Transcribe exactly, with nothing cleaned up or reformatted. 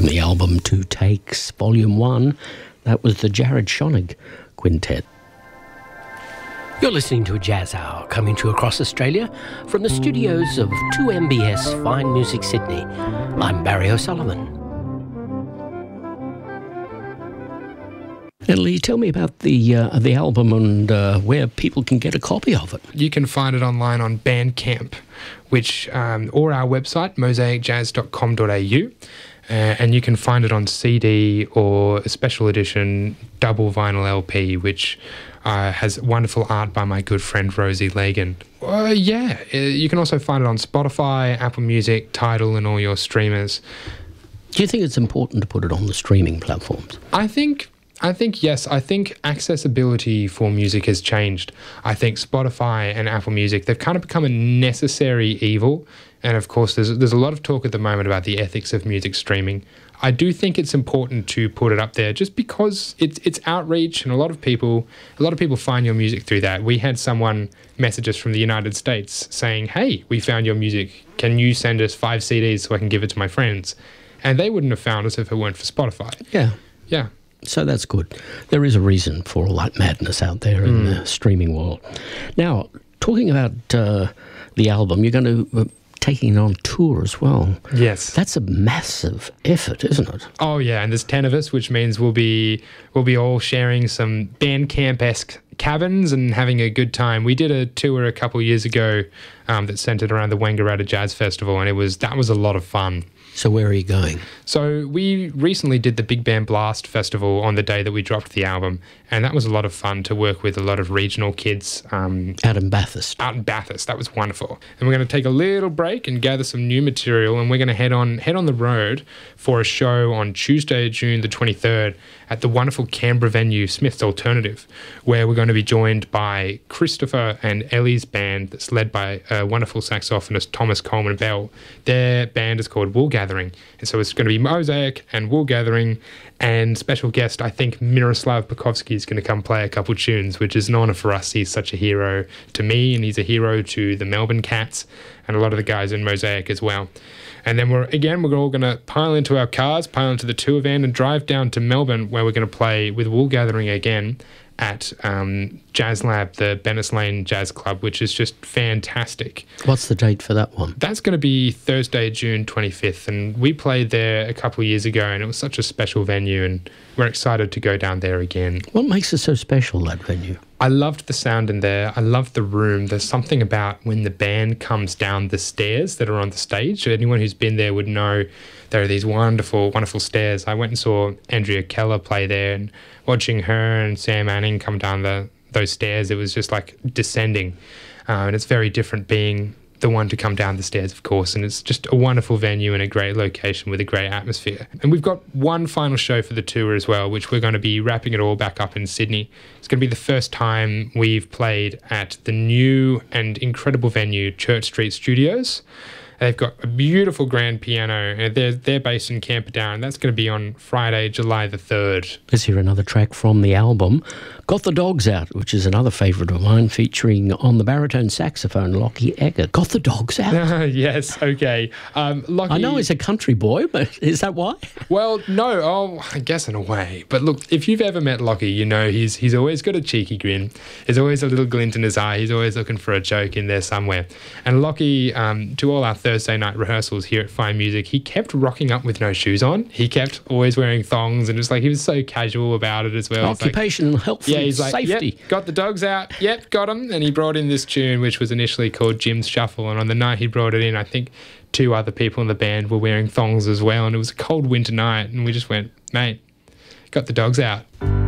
From the album Two Takes, Volume one, that was the Jared Schonig Quintet. You're listening to a Jazz Hour coming to you across Australia from the studios of two M B S Fine Music Sydney. I'm Barry O'Sullivan. Natalie, tell me about the uh, the album and uh, where people can get a copy of it. You can find it online on Bandcamp, which um, or our website, mosaic jazz dot com dot a u. Uh, and you can find it on C D or a special edition double vinyl L P, which uh, has wonderful art by my good friend Rosie Lagan. Uh, yeah, uh, you can also find it on Spotify, Apple Music, Tidal, and all your streamers. Do you think it's important to put it on the streaming platforms? I think... I think, yes, I think accessibility for music has changed. I think Spotify and Apple Music, they've kind of become a necessary evil. And of course, there's there's a lot of talk at the moment about the ethics of music streaming. I do think it's important to put it up there just because it's it's outreach, and a lot of people a lot of people find your music through that. We had someone message us from the United States saying, "Hey, we found your music. Can you send us five C Ds so I can give it to my friends?" And they wouldn't have found us if it weren't for Spotify. Yeah. Yeah. So that's good. There is a reason for all that madness out there in mm. the streaming world. Now, talking about uh, the album, you're going to uh, taking it on tour as well. Yes. That's a massive effort, isn't it? Oh yeah, and there's ten of us, which means we'll be we'll be all sharing some Bandcamp-esque cabins and having a good time. We did a tour a couple of years ago um, that centered around the Wangaratta Jazz Festival, and it was that was a lot of fun. So where are you going? So we recently did the Big Band Blast Festival on the day that we dropped the album, and that was a lot of fun to work with a lot of regional kids. Um, out in Bathurst. Out in Bathurst. That was wonderful. And we're going to take a little break and gather some new material, and we're going to head on head on the road for a show on Tuesday, June the twenty-third at the wonderful Canberra venue, Smith's Alternative, where we're going to be joined by Christopher and Ellie's band that's led by a wonderful saxophonist, Thomas Coleman Bell. Their band is called Wool Gathering, and so it's going to be Mosaic and Wool Gathering, and special guest, I think Miroslav Pekovsky is going to come play a couple tunes, which is an honour for us. He's such a hero to me, and he's a hero to the Melbourne Cats and a lot of the guys in Mosaic as well. And then we're again, we're all going to pile into our cars, pile into the tour van and drive down to Melbourne, where we're going to play with Wool Gathering again at um, Jazz Lab, the Bennis Lane Jazz Club, which is just fantastic. What's the date for that one? That's going to be Thursday, June twenty-fifth, and we played there a couple of years ago, and it was such a special venue, and we're excited to go down there again. What makes it so special, that venue? I loved the sound in there. I loved the room. There's something about when the band comes down the stairs that are on the stage. Anyone who's been there would know there are these wonderful, wonderful stairs. I went and saw Andrea Keller play there, and watching her and Sam Anning come down the those stairs, it was just like descending. Uh, and it's very different being the one to come down the stairs, of course, and it's just a wonderful venue and a great location with a great atmosphere. And we've got one final show for the tour as well, which we're going to be wrapping it all back up in Sydney. It's going to be the first time we've played at the new and incredible venue, Church Street Studios. They've got a beautiful grand piano, and they're, they're based in Camperdown. That's going to be on Friday, July the third. Let's hear another track from the album, Got the Dogs Out, which is another favourite of mine, featuring on the baritone saxophone, Lockie Eggert. Got the Dogs Out? Yes, okay. Um, Lockie, I know he's a country boy, but is that why? Well, no, oh, I guess in a way. But look, if you've ever met Lockie, you know he's he's always got a cheeky grin. There's always a little glint in his eye. He's always looking for a joke in there somewhere. And Lockie, um, to all our Thursday night rehearsals here at Fine Music, he kept rocking up with no shoes on. He kept always wearing thongs, and just like he was so casual about it as well. Occupational like, health yeah, and he's like, safety. Yep, got the dogs out. Yep, got them. And he brought in this tune, which was initially called Jim's Shuffle. And on the night he brought it in, I think two other people in the band were wearing thongs as well. And it was a cold winter night, and we just went, mate, got the dogs out.